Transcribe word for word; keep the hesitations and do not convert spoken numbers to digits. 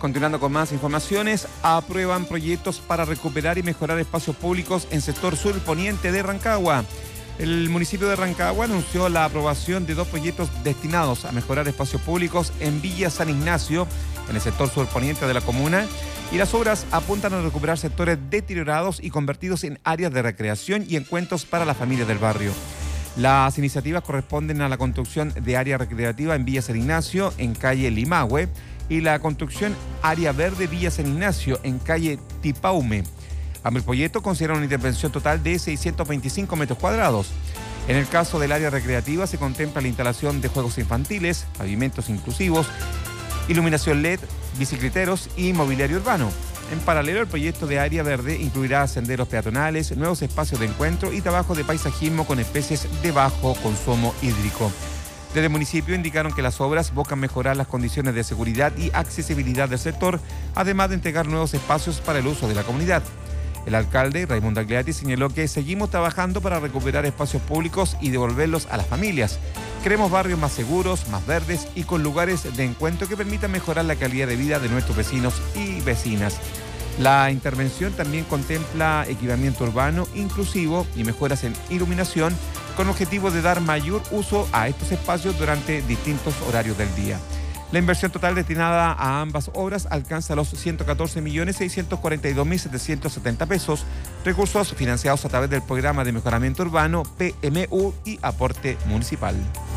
Continuando con más informaciones, aprueban proyectos para recuperar y mejorar espacios públicos en sector sur poniente de Rancagua. El municipio de Rancagua anunció la aprobación de dos proyectos destinados a mejorar espacios públicos en Villa San Ignacio, en el sector sur poniente de la comuna, y las obras apuntan a recuperar sectores deteriorados y convertidos en áreas de recreación y encuentros para las familias del barrio. Las iniciativas corresponden a la construcción de área recreativa en Villa San Ignacio, en calle Limahue, y la construcción área verde Villa San Ignacio, en calle Tipaume. Ambos proyectos consideran una intervención total de seiscientos veinticinco metros cuadrados. En el caso del área recreativa se contempla la instalación de juegos infantiles, pavimentos inclusivos, iluminación L E D, bicicleteros y mobiliario urbano. En paralelo, el proyecto de área verde incluirá senderos peatonales, nuevos espacios de encuentro y trabajo de paisajismo con especies de bajo consumo hídrico. Desde el municipio indicaron que las obras buscan mejorar las condiciones de seguridad y accesibilidad del sector, además de entregar nuevos espacios para el uso de la comunidad. El alcalde, Raimundo Agliati, señaló que seguimos trabajando para recuperar espacios públicos y devolverlos a las familias. Queremos barrios más seguros, más verdes y con lugares de encuentro que permitan mejorar la calidad de vida de nuestros vecinos y vecinas. La intervención también contempla equipamiento urbano inclusivo y mejoras en iluminación con objetivo de dar mayor uso a estos espacios durante distintos horarios del día. La inversión total destinada a ambas obras alcanza los ciento catorce millones seiscientos cuarenta y dos mil setecientos setenta pesos, recursos financiados a través del Programa de Mejoramiento Urbano, P M U y aporte municipal.